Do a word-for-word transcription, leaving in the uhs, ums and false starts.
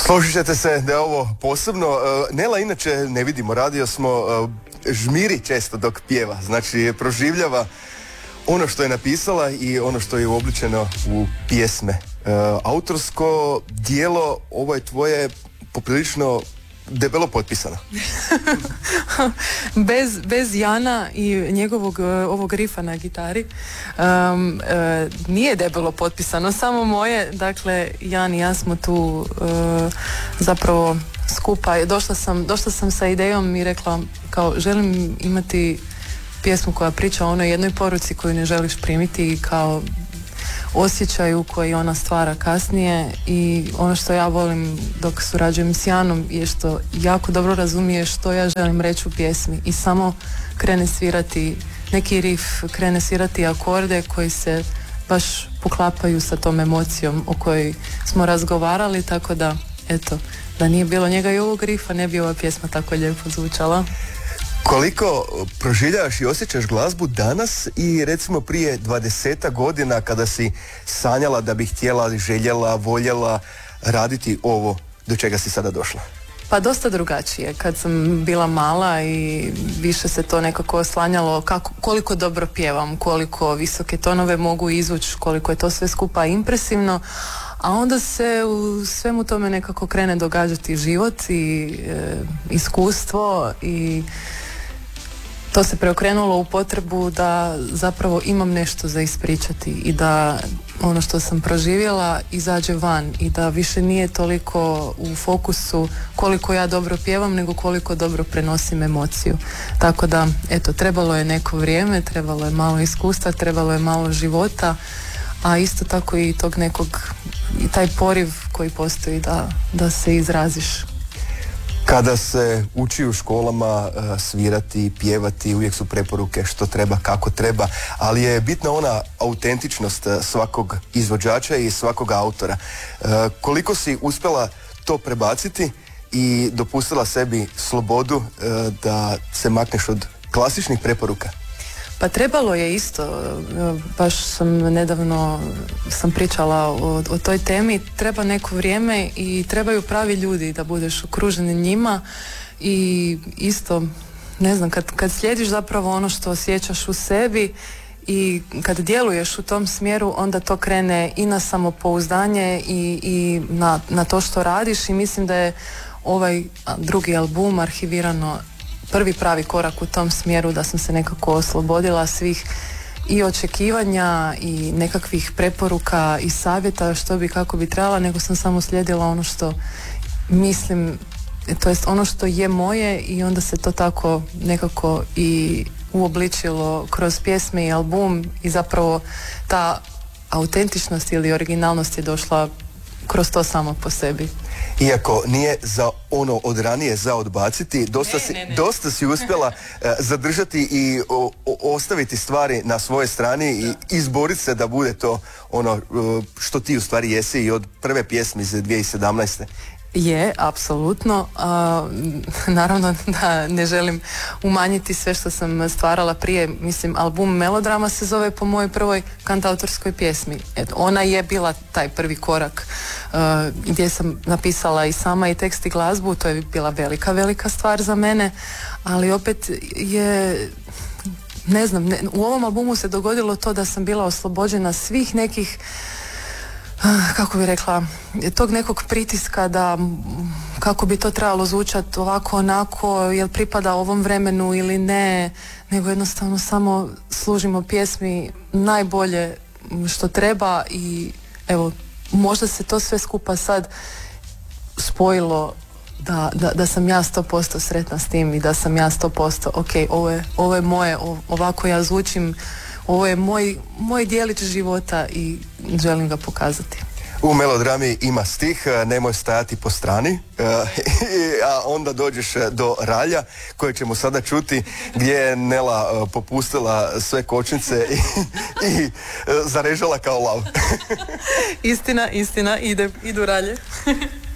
Složit ćete se da je ovo posebno. Nela inače ne vidimo, radio smo, žmiri često dok pjeva, znači proživljava ono što je napisala i ono što je uobličeno u pjesme. Autorsko dijelo, ovo je tvoje poprilično debelo potpisano. bez, bez Jana i njegovog ovog rifa na gitari um, uh, nije debelo potpisano, samo moje. Dakle, Jan i ja smo tu uh, zapravo skupa. Došla sam, došla sam sa idejom i rekla kao želim imati pjesmu koja priča o onoj jednoj poruci koju ne želiš primiti i kao osjećaju koji ona stvara kasnije. I ono što ja volim dok surađujem s Janom je što jako dobro razumije što ja želim reći u pjesmi i samo krene svirati neki riff, krene svirati akorde koji se baš poklapaju sa tom emocijom o kojoj smo razgovarali, tako da eto, da nije bilo njega i ovog rifa ne bi ova pjesma tako lijepo zvučala. Koliko proživljavaš i osjećaš glazbu danas i recimo prije dvadesetak godina kada si sanjala da bi htjela, željela, voljela raditi ovo do čega si sada došla? Pa dosta drugačije. Kad sam bila mala i više se to nekako oslanjalo kako, koliko dobro pjevam, koliko visoke tonove mogu izvući, koliko je to sve skupa impresivno, a onda se u svemu tome nekako krene događati život i e, iskustvo i to se preokrenulo u potrebu da zapravo imam nešto za ispričati i da ono što sam proživjela izađe van i da više nije toliko u fokusu koliko ja dobro pjevam nego koliko dobro prenosim emociju. Tako da, eto, trebalo je neko vrijeme, trebalo je malo iskustva, trebalo je malo života, a isto tako i tog nekog, i taj poriv koji postoji da, da se izraziš. Kada se uči u školama uh, svirati, pjevati, uvijek su preporuke što treba, kako treba, ali je bitna ona autentičnost uh, svakog izvođača i svakog autora. Uh, koliko si uspjela to prebaciti i dopustila sebi slobodu uh, da se makneš od klasičnih preporuka? Pa trebalo je isto, baš sam nedavno sam pričala o, o toj temi, treba neko vrijeme i trebaju pravi ljudi da budeš okruženi njima i isto, ne znam, kad, kad slijediš zapravo ono što osjećaš u sebi i kad djeluješ u tom smjeru, onda to krene i na samopouzdanje i, i na, na to što radiš i mislim da je ovaj drugi album Arhivirano prvi pravi korak u tom smjeru, da sam se nekako oslobodila svih i očekivanja i nekakvih preporuka i savjeta što bi, kako bi trebala, nego sam samo slijedila ono što mislim, to jest ono što je moje i onda se to tako nekako i uobličilo kroz pjesme i album i zapravo ta autentičnost ili originalnost je došla kroz to samo po sebi. Iako nije za ono od ranije za odbaciti, dosta, ne, si, ne, ne. dosta si uspjela uh, zadržati i o, o, ostaviti stvari na svojoj strani i izboriti se da bude to ono uh, što ti u stvari jesi i od prve pjesme iz dvije tisuće sedamnaeste. Je, apsolutno. Uh, naravno da ne želim umanjiti sve što sam stvarala prije. Mislim, album Melodrama se zove po mojoj prvoj kantautorskoj pjesmi. Eto, ona je bila taj prvi korak uh, gdje sam napisala i sama i tekst i glazbu. To je bila velika, velika stvar za mene. Ali opet je, ne znam, ne, u ovom albumu se dogodilo to da sam bila oslobođena svih nekih, kako bi rekla, tog nekog pritiska da kako bi to trebalo zvučati ovako, onako, jel pripada ovom vremenu ili ne, nego jednostavno samo služimo pjesmi najbolje što treba i evo, možda se to sve skupa sad spojilo da, da, da sam ja sto posto sretna s tim i da sam ja sto posto ok, ovo je, ovo je moje, ovako ja zvučim, ovo je moj, moj dijelić života i želim ga pokazati. U Melodrami ima stih Nemoj stajati po strani, a onda dođeš do Ralja koje ćemo sada čuti, gdje je Nela popustila sve kočnice i, i zarežala kao lav. Istina, istina, ide, idu Ralje.